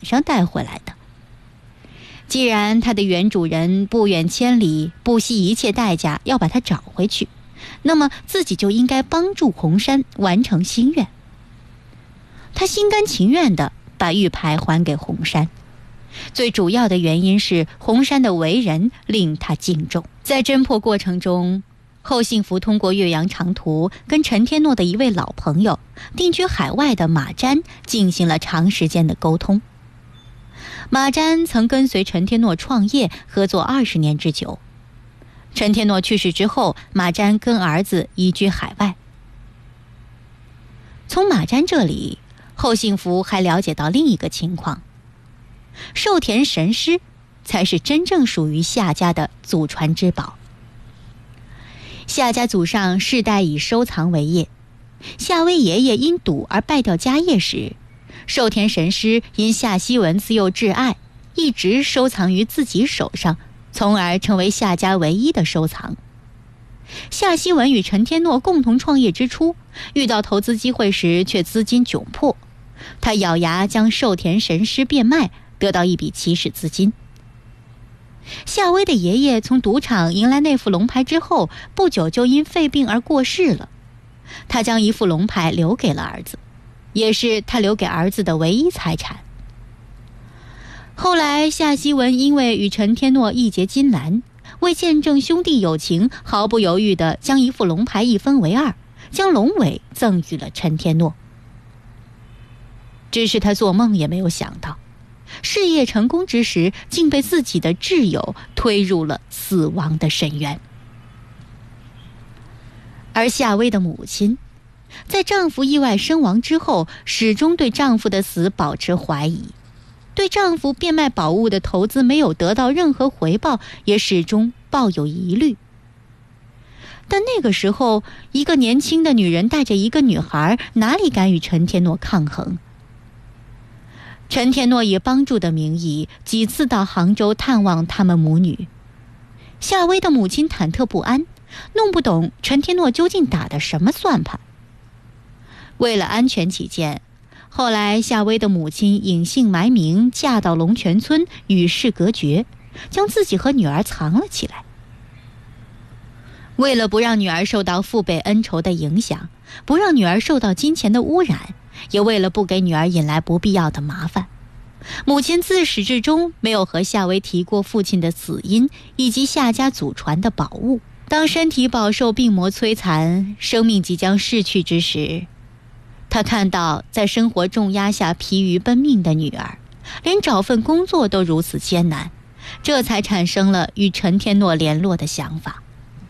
上带回来的。既然他的原主人不远千里，不惜一切代价要把他找回去，那么自己就应该帮助红山完成心愿。他心甘情愿地把玉牌还给红山，最主要的原因是红山的为人令他敬重。在侦破过程中，后幸福通过越洋长途跟陈天诺的一位老朋友定居海外的马瞻进行了长时间的沟通。马瞻曾跟随陈天诺创业合作20年之久。陈天诺去世之后，马瞻跟儿子移居海外。从马瞻这里，后幸福还了解到另一个情况，寿田神狮才是真正属于夏家的祖传之宝。夏家祖上世代以收藏为业，夏威爷爷因赌而败掉家业时，寿田神狮因夏希文自幼挚爱，一直收藏于自己手上，从而成为夏家唯一的收藏。夏希文与陈天诺共同创业之初，遇到投资机会时却资金窘迫，他咬牙将寿田神狮变卖，得到一笔起始资金。夏威的爷爷从赌场迎来那副龙牌之后，不久就因肺病而过世了。他将一副龙牌留给了儿子，也是他留给儿子的唯一财产。后来夏希文因为与陈天诺义结金兰，为见证兄弟友情，毫不犹豫地将一副龙牌一分为二，将龙尾赠予了陈天诺。只是他做梦也没有想到，事业成功之时，竟被自己的挚友推入了死亡的深渊。而夏薇的母亲在丈夫意外身亡之后，始终对丈夫的死保持怀疑，对丈夫变卖宝物的投资没有得到任何回报，也始终抱有疑虑。但那个时候，一个年轻的女人带着一个女孩，哪里敢与陈天诺抗衡？陈天诺以帮助的名义几次到杭州探望他们母女。夏薇的母亲忐忑不安，弄不懂陈天诺究竟打的什么算盘。为了安全起见，后来夏薇的母亲隐姓埋名嫁到龙泉村，与世隔绝，将自己和女儿藏了起来。为了不让女儿受到父辈恩仇的影响，不让女儿受到金钱的污染，也为了不给女儿引来不必要的麻烦，母亲自始至终没有和夏薇提过父亲的死因以及夏家祖传的宝物。当身体饱受病魔摧残，生命即将逝去之时，她看到在生活重压下疲于奔命的女儿，连找份工作都如此艰难，这才产生了与陈天诺联络的想法。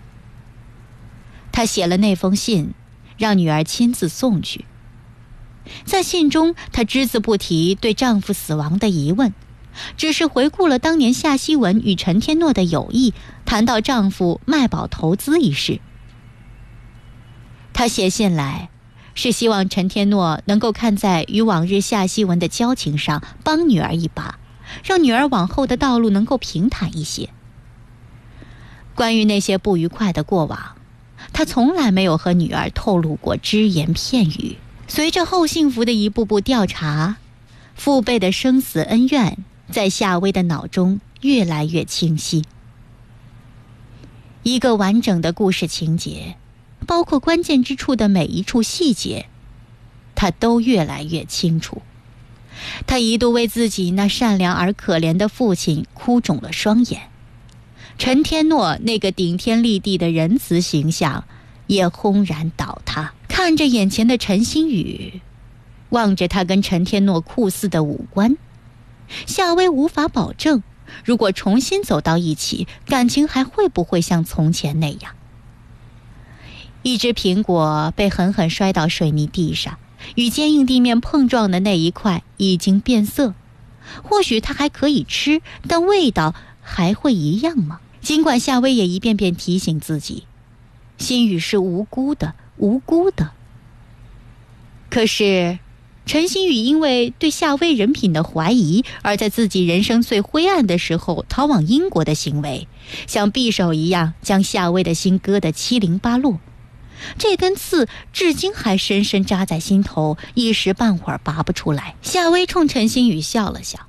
她写了那封信，让女儿亲自送去。在信中，她只字不提对丈夫死亡的疑问，只是回顾了当年夏希文与陈天诺的友谊，谈到丈夫卖宝投资一事。她写信来，是希望陈天诺能够看在与往日夏希文的交情上，帮女儿一把，让女儿往后的道路能够平坦一些。关于那些不愉快的过往，他从来没有和女儿透露过只言片语。随着后幸福的一步步调查，父辈的生死恩怨在夏薇的脑中越来越清晰。一个完整的故事情节，包括关键之处的每一处细节，他都越来越清楚。他一度为自己那善良而可怜的父亲哭肿了双眼，陈天诺那个顶天立地的仁慈形象也轰然倒塌。看着眼前的陈星宇，望着他跟陈天诺酷似的五官，夏薇无法保证，如果重新走到一起，感情还会不会像从前那样。一只苹果被狠狠摔到水泥地上，与坚硬地面碰撞的那一块已经变色，或许它还可以吃，但味道还会一样吗？尽管夏薇也一遍遍提醒自己，星宇是无辜的，无辜的。可是陈星宇因为对夏薇人品的怀疑，而在自己人生最灰暗的时候逃往英国的行为，像匕首一样将夏薇的心割得七零八落。这根刺至今还深深扎在心头，一时半会儿拔不出来。夏薇冲陈星宇笑了笑，